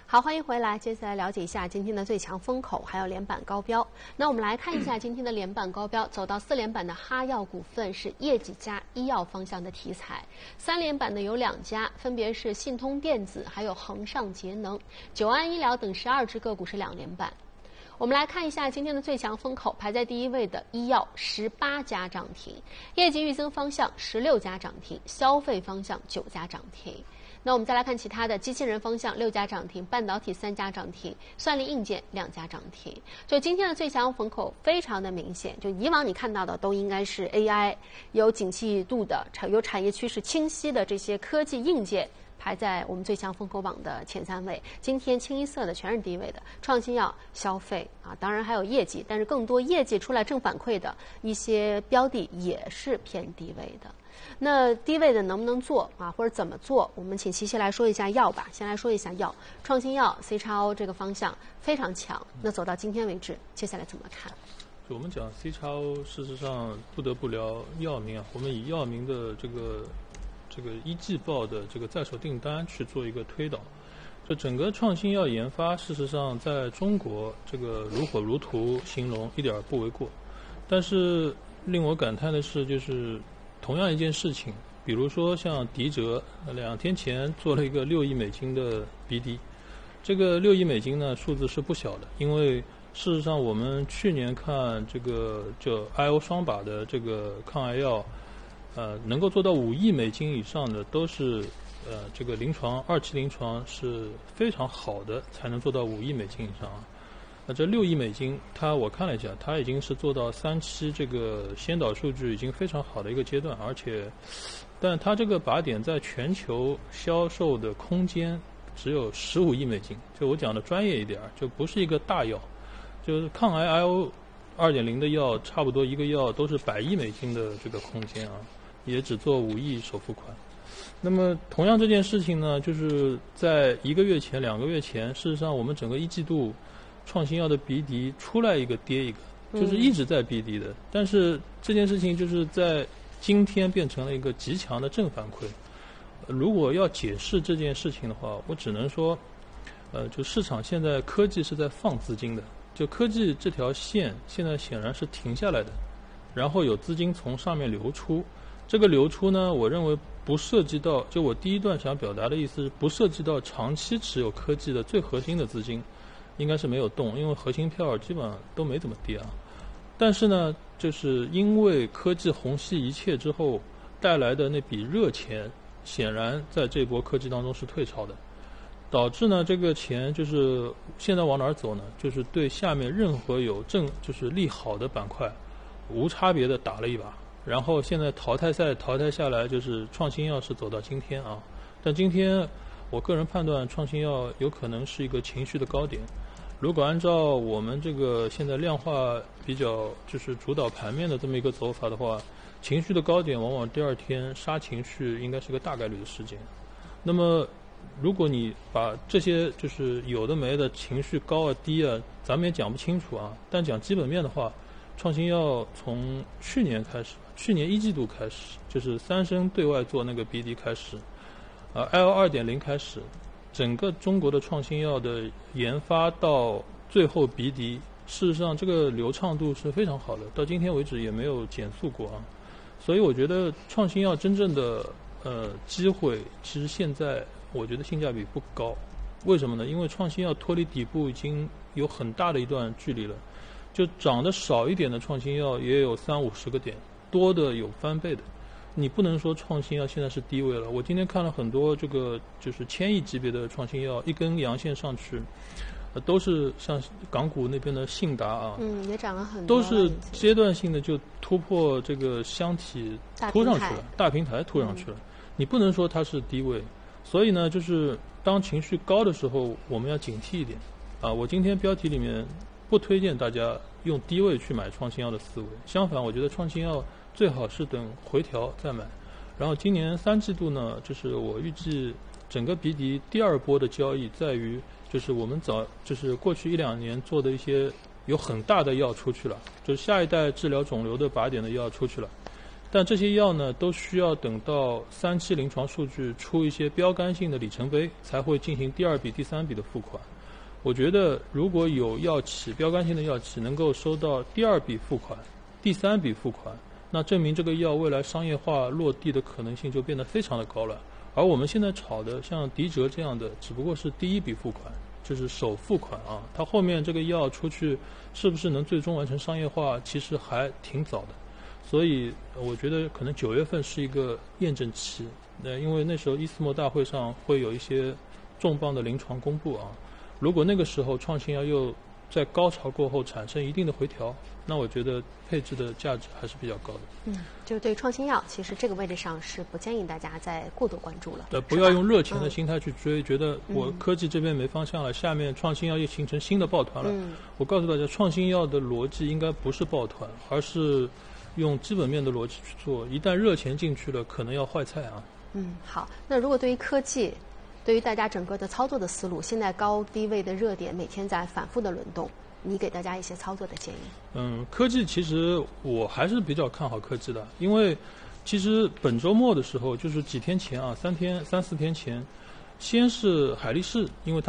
好，欢迎回来。接下来了解一下今天的最强风口，还有连板高标。那我们来看一下今天的连板高标，走到4连板的哈药股份是业绩加医药方向的题材，3连板的有2家，分别是信通电子还有恒上节能、久安医疗等12只个股是2连板。我们来看一下今天的最强风口，排在第1位的医药18家涨停，业绩预增方向16家涨停，消费方向9家涨停。那我们再来看其他的，机器人方向6家涨停，半导体3家涨停，算力硬件2家涨停。就今天的最强风口非常的明显，就以往你看到的都应该是 AI 有景气度的、有产业趋势清晰的这些科技硬件排在我们最强风口榜的前3位。今天清一色的全是低位的，创新药、消费啊，当然还有业绩，但是更多业绩出来正反馈的一些标的也是偏低位的。那低位的能不能做啊，或者怎么做？我们请齐齐来说一下药吧。先来说一下药，创新药 CXO 这个方向非常强。那走到今天为止，接下来怎么看？ 就我们讲 CXO， 事实上不得不聊药明啊。我们以药明的这个一季报的这个在手订单去做一个推导。就整个创新药研发，事实上在中国这个如火如荼形容一点不为过。但是令我感叹的是，就是同样一件事情，比如说像迪哲2天前做了一个6亿美金的 BD， 这个6亿美金呢数字是不小的，因为事实上我们去年看这个就 IO 双靶的这个抗癌药，能够做到5亿美金以上的都是这个2期临床是非常好的，才能做到5亿美金以上。那这6亿美金，我看了一下，它已经是做到3期这个先导数据已经非常好的一个阶段，但它这个靶点在全球销售的空间只有15亿美金，就我讲的专业一点，就不是一个大药，就是抗癌 IO 2.0的药，差不多一个药都是100亿美金的这个空间啊，也只做5亿首付款。那么同样这件事情呢，就是在1个月前、2个月前，事实上我们整个1季度创新药的 BD 出来一个跌一个，就是一直在 BD 的。但是这件事情就是在今天变成了一个极强的正反馈。如果要解释这件事情的话，我只能说，就市场现在科技是在放资金的，就科技这条线现在显然是停下来的，然后有资金从上面流出。这个流出呢，我认为不涉及到，就我第一段想表达的意思是不涉及到长期持有科技的最核心的资金。应该是没有动，因为核心票基本上都没怎么跌啊。但是呢，就是因为科技虹吸一切之后带来的那笔热钱，显然在这波科技当中是退潮的，导致呢这个钱就是现在往哪儿走呢？就是对下面任何有就是利好的板块，无差别的打了一把。然后现在淘汰赛淘汰下来，就是创新药是走到今天啊，但今天我个人判断创新药有可能是一个情绪的高点。如果按照我们这个现在量化比较就是主导盘面的这么一个走法的话，情绪的高点往往第2天杀情绪应该是个大概率的事件。那么如果你把这些就是有的没的情绪高啊低啊，咱们也讲不清楚啊，但讲基本面的话，创新药从去年1季度开始，就是3生对外做那个 BD 开始，IO 2.0开始，整个中国的创新药的研发到最后 BD， 事实上这个流畅度是非常好的，到今天为止也没有减速过啊。所以我觉得创新药真正的机会，其实现在我觉得性价比不高。为什么呢？因为创新药脱离底部已经有很大的一段距离了，就涨得少一点的创新药也有30-50个点，多的有翻倍的。你不能说创新药现在是低位了。我今天看了很多这个就是1000亿级别的创新药，一根阳线上去，都是像港股那边的信达啊， 也涨了很多， 都是阶段性的就突破这个箱体突上去了，大平台突上去了。你不能说它是低位，所以呢，就是当情绪高的时候，我们要警惕一点啊。我今天标题里面不推荐大家用低位去买创新药的思维，相反，我觉得创新药最好是等回调再买。然后今年3季度呢，就是我预计整个鼻笛第2波的交易在于，就是我们就是过去1-2年做的一些有很大的药出去了，就是下一代治疗肿瘤的靶点的药出去了。 但这些药呢，都需要等到3期临床数据出一些标杆性的里程碑，才会进行第2笔、第3笔的付款。我觉得如果有药企标杆性的药企能够收到第2笔付款、第3笔付款，那证明这个药未来商业化落地的可能性就变得非常的高了。而我们现在炒的像迪哲这样的，只不过是第1笔付款，就是首付款啊，它后面这个药出去是不是能最终完成商业化，其实还挺早的。所以我觉得可能9月份是一个验证期，因为那时候伊斯莫大会上会有一些重磅的临床公布啊。如果那个时候创新药又在高潮过后产生一定的回调，那我觉得配置的价值还是比较高的。 就是对创新药，其实这个位置上是不建议大家再过度关注了。 不要用热钱的心态去追，觉得我科技这边没方向了，下面创新药又形成新的抱团了。我告诉大家，创新药的逻辑应该不是抱团，而是用基本面的逻辑去做。一旦热钱进去了，可能要坏菜啊。 好，那如果对于科技，对于大家整个的操作的思路，现在高低位的热点每天在反复的轮动，你给大家一些操作的建议。 科技其实我还是比较看好科技的，因为其实本周末的时候，就是几天前啊，3、4天前，先是海力士，因为它